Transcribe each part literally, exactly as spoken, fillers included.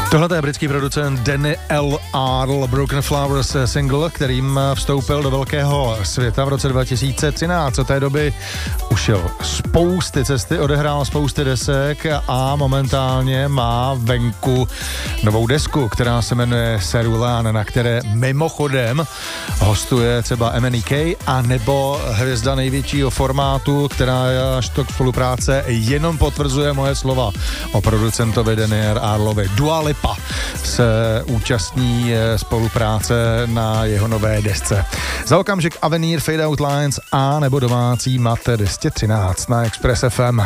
Tohle je britský producent Danny L. Arl, Broken Flowers single, kterým vstoupil do velkého světa v roce dva tisíce třináct. Od té doby ušel spousty cesty, odehrál spousty desek a momentálně má venku novou desku, která se jmenuje Cerulean, na které mimochodem hostuje třeba M N E K a nebo hvězda největšího formátu, která až to spolupráce jenom potvrzuje moje slova o producentovi Danny Arlovi. Dua Lipa se účastní spolupráce na jeho nové desce. Za okamžik Avenir, Fade Out Lines a nebo domácí Mate dvě stě třináct na Express F M.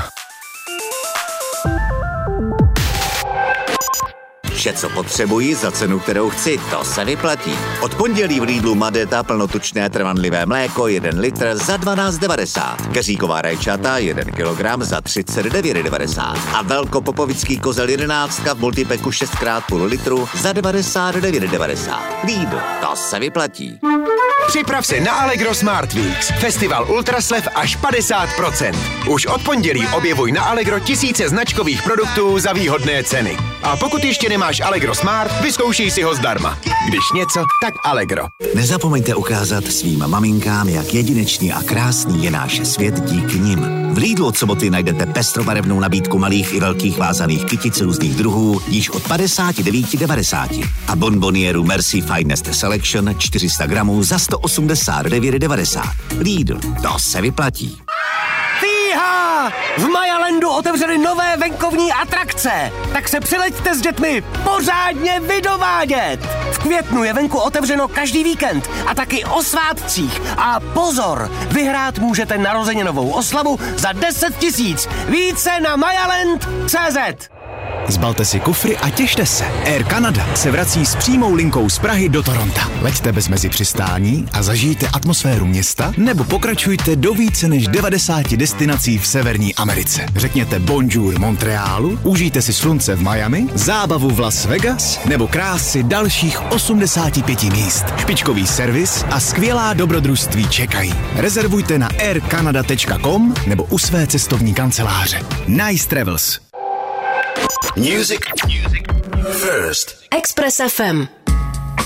Vše, co potřebuji za cenu, kterou chci, to se vyplatí. Od pondělí v Lidlu Madeta plnotučné trvanlivé mléko jeden litr za dvanáct devadesát. Keříková rajčata jeden kilogram za třicet devět devadesát. A velkopopovický kozel jedenáctka v multipeku šest krát půl litru za devadesát devět devadesát. Lidl, to se vyplatí. Připrav se na Allegro Smart Weeks. Festival ultraslev až padesát procent. Už od pondělí objevuj na Allegro tisíce značkových produktů za výhodné ceny. A pokud ještě nemáš Allegro Smart, vyzkoušej si ho zdarma. Když něco, tak Allegro. Nezapomeňte ukázat svým maminkám, jak jedinečný a krásný je náš svět díky nim. V Lidlu od soboty najdete pestrobarevnou nabídku malých i velkých vázaných kytic různých druhů již od padesát devět devadesát. A bonbonieru Merci Finest Selection čtyři sta gramů za sto osmdesát devět devadesát. Lidl, to se vyplatí. Fíha! V Majalandu otevřeli nové venkovní atrakce, tak se přileďte s dětmi pořádně vydovádět. V květnu je venku otevřeno každý víkend a taky o svátcích. A pozor, vyhrát můžete narozeninovou oslavu za deset tisíc. Více na majaland tečka cé zet. Zbalte si kufry a těšte se. Air Canada se vrací s přímou linkou z Prahy do Toronta. Leďte bez mezi přistání a zažijte atmosféru města, nebo pokračujte do více než devadesáti destinací v Severní Americe. Řekněte bonjour Montrealu, užijte si slunce v Miami, zábavu v Las Vegas nebo krásy dalších osmdesáti pěti míst. Špičkový servis a skvělá dobrodružství čekají. Rezervujte na air canada tečka com nebo u své cestovní kanceláře. Nice Travels. Music. Music. First. Express F M.